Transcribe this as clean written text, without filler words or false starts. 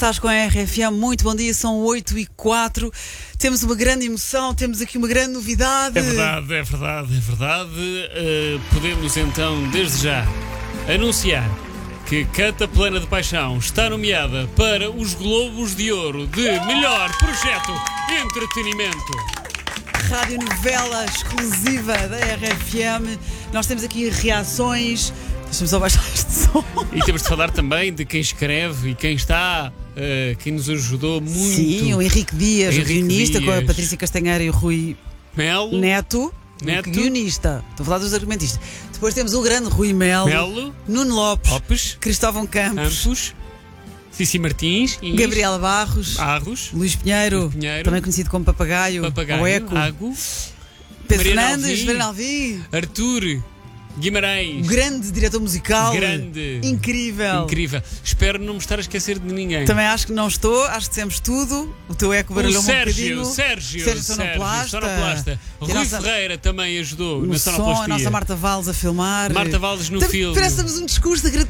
Estás com a RFM, muito bom dia, são 8h04. Temos uma grande emoção, temos aqui uma grande novidade. É verdade. Podemos então, desde já, anunciar que Canta Plana de Paixão está nomeada para os Globos de Ouro de Melhor Projeto Entretenimento. Radionovela exclusiva da RFM. Nós temos aqui reações. Deixa-me só baixar este som. E temos de falar também de quem escreve e quem está, quem nos ajudou muito. Sim, o Henrique Dias, o guionista, com a Patrícia Castanheira e o Rui Melo. Neto. Guionista. Estou a falar dos argumentistas. Depois temos o grande Rui Melo. Nuno Lopes. Cristóvão Campos. Cici Martins. Gabriela Barros. Luís Pinheiro. Também conhecido como Papagaio. Ou Eco. Pedro Fernandes. Mariana Alvim. Artur Guimarães. Grande diretor musical. Incrível. Espero não me estar a esquecer de ninguém. Também acho que não estou. Acho que dissemos tudo. O teu eco baralhou um bocadinho. Sérgio Sonoplasta. Rui Ferreira também ajudou no na sonoplastia. A nossa Marta Valles a filmar. Marta Valles no filme. Parece-nos um discurso de